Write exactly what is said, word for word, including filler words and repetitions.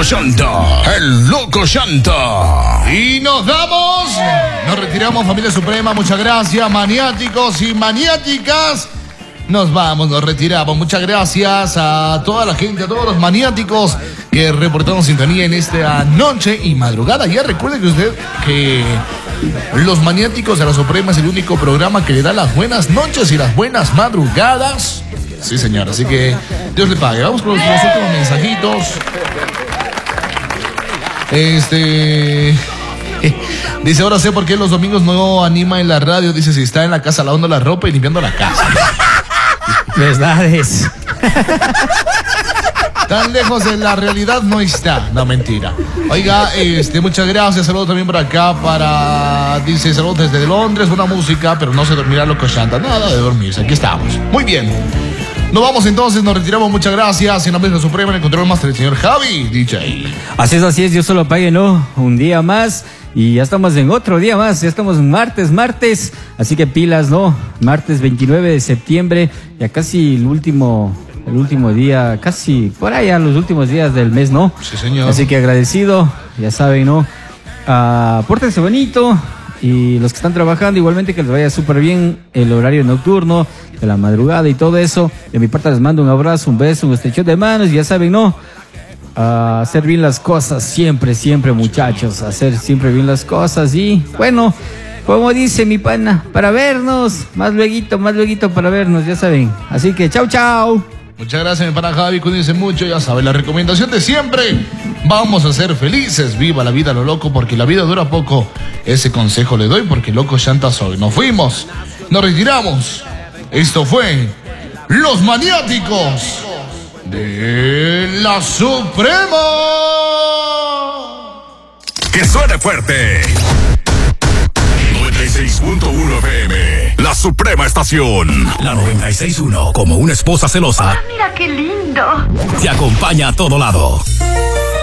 Loco Shanta, el Loco Shanta. Y nos damos, nos retiramos, familia suprema, muchas gracias, maniáticos y maniáticas. Nos vamos, nos retiramos. Muchas gracias a toda la gente, a todos los maniáticos que reportaron sintonía en esta noche y madrugada. Ya recuerde que usted que Los Maniáticos de la Suprema es el único programa que le da las buenas noches y las buenas madrugadas. Sí, señor, así que Dios le pague. Vamos con los, los últimos mensajitos. Este... Dice, ahora sé por qué los domingos no anima en la radio. Dice, si está en la casa lavando la ropa y limpiando la casa. Verdades. Tan lejos de la realidad no está. No, mentira. Oiga, este, muchas gracias. Saludos también por acá para... Dice, saludos desde Londres. Buena música, pero no se dormirá Loco Shanta. Nada de dormirse, aquí estamos. Muy bien. Nos vamos entonces, nos retiramos. Muchas gracias. En nombre de la Suprema, en el control master, el señor Javi, D J. Así es, así es. Yo solo pague, ¿no? Un día más. Y ya estamos en otro día más, ya estamos en martes, martes, así que pilas, ¿no? Martes veintinueve de septiembre, ya casi el último, el último día, casi por allá los últimos días del mes, ¿no? Sí, señor. Así que agradecido, ya saben, ¿no? Uh, pórtense bonito y los que están trabajando igualmente que les vaya súper bien el horario nocturno, de la madrugada y todo eso. De mi parte les mando un abrazo, un beso, un estrechón de manos y ya saben, ¿no? Uh, hacer bien las cosas siempre, siempre, muchachos, hacer siempre bien las cosas y bueno, como dice mi pana, para vernos, más lueguito, más lueguito para vernos, ya saben, así que chau, chau. Muchas gracias, mi pana Javi, cuídense mucho, ya saben, la recomendación de siempre, vamos a ser felices, viva la vida lo loco, porque la vida dura poco, ese consejo le doy porque Loco Shanta soy. Nos fuimos, nos retiramos, esto fue Los Maniáticos de la Suprema. Que suene fuerte. noventa y seis punto uno F M, la Suprema Estación. La noventa y seis punto uno, como una esposa celosa. Ah, mira qué lindo. Te acompaña a todo lado.